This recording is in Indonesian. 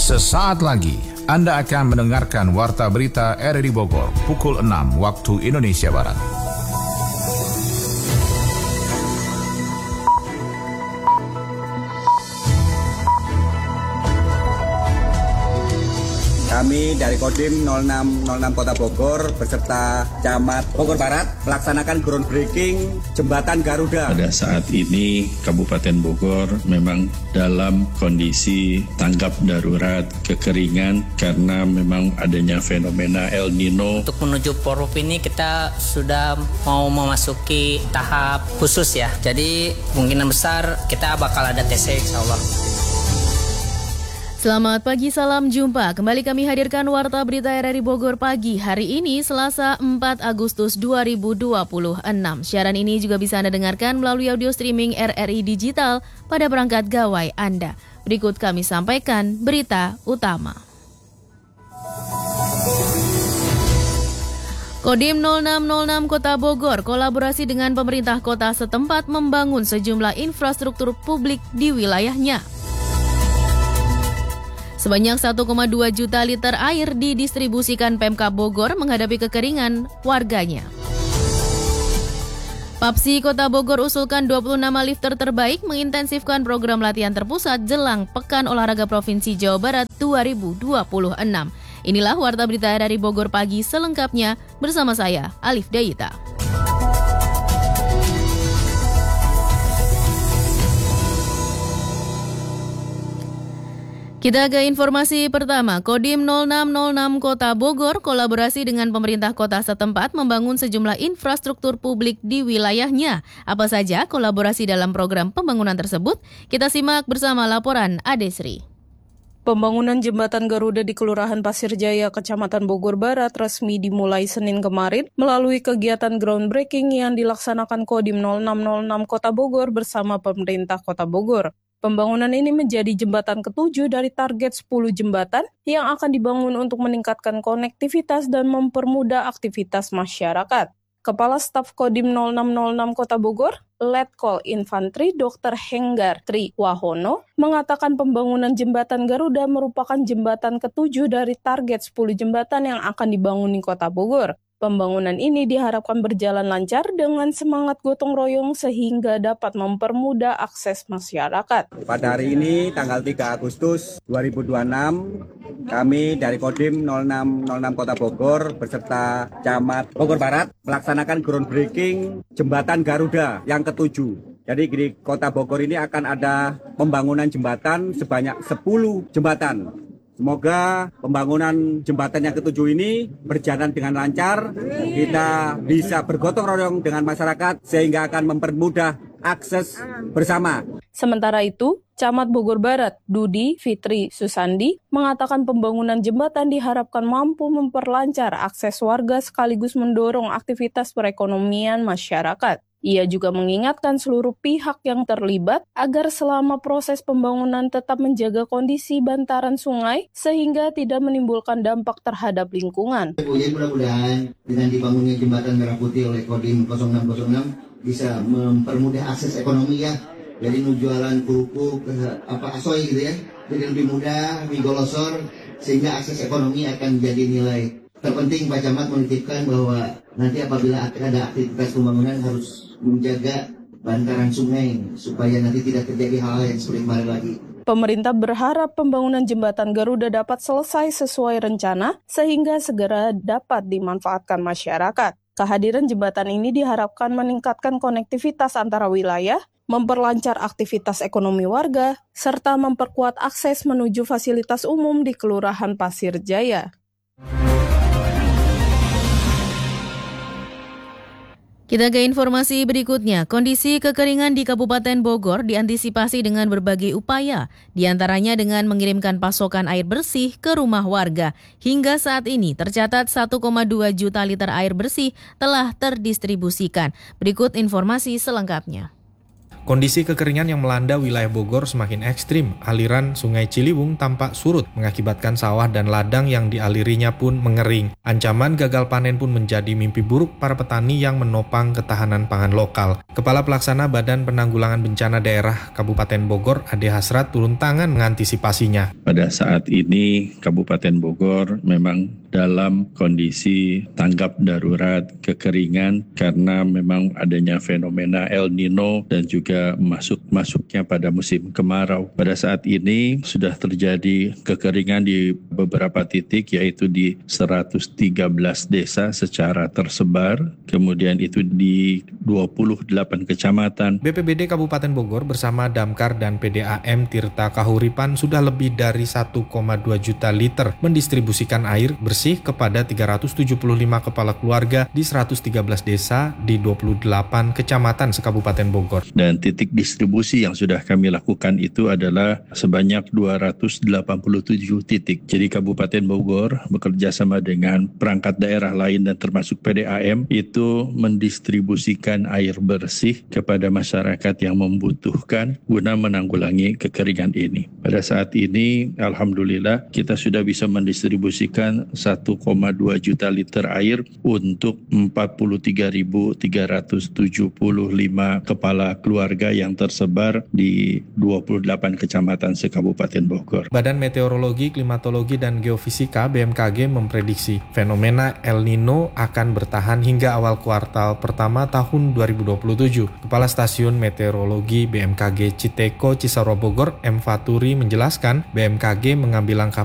Sesaat lagi Anda akan mendengarkan Warta Berita RRI Bogor pukul 6 waktu Indonesia Barat. Kami dari Kodim 0606 Kota Bogor beserta Camat Bogor Barat melaksanakan groundbreaking Jembatan Garuda. Pada saat ini Kabupaten Bogor memang dalam kondisi tanggap darurat kekeringan karena memang adanya fenomena El Nino. Untuk menuju Porup ini kita sudah mau memasuki tahap khusus ya. Jadi kemungkinan besar kita bakal ada TC insya Allah. Selamat pagi, salam jumpa. Kembali kami hadirkan Warta Berita RRI Bogor pagi hari ini, Selasa 4 Agustus 2026. Siaran ini juga bisa Anda dengarkan melalui audio streaming RRI Digital pada perangkat gawai Anda. Berikut kami sampaikan berita utama. Kodim 0606 Kota Bogor kolaborasi dengan pemerintah kota setempat membangun sejumlah infrastruktur publik di wilayahnya. Sebanyak 1,2 juta liter air didistribusikan Pemkab Bogor menghadapi kekeringan warganya. Papsi Kota Bogor usulkan 20 nama lifter terbaik mengintensifkan program latihan terpusat jelang Pekan Olahraga Provinsi Jawa Barat 2026. Inilah Warta Berita dari Bogor pagi selengkapnya bersama saya, Alif Dayita. Kita ke informasi pertama. Kodim 0606 Kota Bogor kolaborasi dengan pemerintah kota setempat membangun sejumlah infrastruktur publik di wilayahnya. Apa saja kolaborasi dalam program pembangunan tersebut? Kita simak bersama laporan Adesri. Pembangunan jembatan Garuda di Kelurahan Pasir Jaya, Kecamatan Bogor Barat resmi dimulai Senin kemarin melalui kegiatan groundbreaking yang dilaksanakan Kodim 0606 Kota Bogor bersama pemerintah Kota Bogor. Pembangunan ini menjadi jembatan ke-7 dari target 10 jembatan yang akan dibangun untuk meningkatkan konektivitas dan mempermudah aktivitas masyarakat. Kepala Staf Kodim 0606 Kota Bogor, Letkol Infantri Dr. Henggar Tri Wahono, mengatakan pembangunan jembatan Garuda merupakan jembatan ke-7 dari target 10 jembatan yang akan dibangun di Kota Bogor. Pembangunan ini diharapkan berjalan lancar dengan semangat gotong royong sehingga dapat mempermudah akses masyarakat. Pada hari ini, tanggal 3 Agustus 2026, kami dari Kodim 0606 Kota Bogor beserta Camat Bogor Barat melaksanakan groundbreaking Jembatan Garuda yang ke-7. Jadi di Kota Bogor ini akan ada pembangunan jembatan sebanyak 10 jembatan. Semoga pembangunan jembatan yang ke-7 ini berjalan dengan lancar, kita bisa bergotong royong dengan masyarakat sehingga akan mempermudah akses bersama. Sementara itu, Camat Bogor Barat, Dudi Fitri Susandi, mengatakan pembangunan jembatan diharapkan mampu memperlancar akses warga sekaligus mendorong aktivitas perekonomian masyarakat. Ia juga mengingatkan seluruh pihak yang terlibat agar selama proses pembangunan tetap menjaga kondisi bantaran sungai sehingga tidak menimbulkan dampak terhadap lingkungan. Mudah-mudahan dengan dibangunnya jembatan Merah Putih oleh Kodim 0606 bisa mempermudah akses ekonomi ya. Jadi jualan kerupuk, asoy gitu ya. Jadi lebih mudah, lebih golosor sehingga akses ekonomi akan jadi nilai. Terpenting Pak Camat menitipkan bahwa nanti apabila ada aktivitas pembangunan harus menjaga bantaran sungai supaya nanti tidak terjadi hal yang seperti kemarin lagi. Pemerintah berharap pembangunan jembatan Garuda dapat selesai sesuai rencana sehingga segera dapat dimanfaatkan masyarakat. Kehadiran jembatan ini diharapkan meningkatkan konektivitas antara wilayah, memperlancar aktivitas ekonomi warga, serta memperkuat akses menuju fasilitas umum di Kelurahan Pasir Jaya. Kita ke informasi berikutnya. Kondisi kekeringan di Kabupaten Bogor diantisipasi dengan berbagai upaya, diantaranya dengan mengirimkan pasokan air bersih ke rumah warga. Hingga saat ini tercatat 1,2 juta liter air bersih telah terdistribusikan. Berikut informasi selengkapnya. Kondisi kekeringan yang melanda wilayah Bogor semakin ekstrim. Aliran Sungai Ciliwung tampak surut, mengakibatkan sawah dan ladang yang dialirinya pun mengering. Ancaman gagal panen pun menjadi mimpi buruk para petani yang menopang ketahanan pangan lokal. Kepala Pelaksana Badan Penanggulangan Bencana Daerah Kabupaten Bogor, Ade Hasrat, turun tangan mengantisipasinya. Pada saat ini Kabupaten Bogor memang dalam kondisi tanggap darurat kekeringan karena memang adanya fenomena El Nino dan juga masuknya pada musim kemarau. Pada saat ini sudah terjadi kekeringan di beberapa titik, yaitu di 113 desa secara tersebar, kemudian itu di 28 kecamatan. BPBD Kabupaten Bogor bersama Damkar dan PDAM Tirta Kahuripan sudah lebih dari 1,2 juta liter mendistribusikan air bersih kepada 375 kepala keluarga di 113 desa di 28 kecamatan se-Kabupaten Bogor. Dan titik distribusi yang sudah kami lakukan itu adalah sebanyak 287 titik. Jadi Kabupaten Bogor bekerja sama dengan perangkat daerah lain dan termasuk PDAM itu mendistribusikan air bersih kepada masyarakat yang membutuhkan guna menanggulangi kekeringan ini. Pada saat ini alhamdulillah kita sudah bisa mendistribusikan 1,2 juta liter air untuk 43.375 kepala keluarga yang tersebar di 28 kecamatan se-Kabupaten Bogor. Badan Meteorologi, Klimatologi, dan Geofisika BMKG memprediksi fenomena El Nino akan bertahan hingga awal kuartal pertama tahun 2027. Kepala Stasiun Meteorologi BMKG Citeko Cisarua Bogor, M. Faturi menjelaskan BMKG mengambil langkah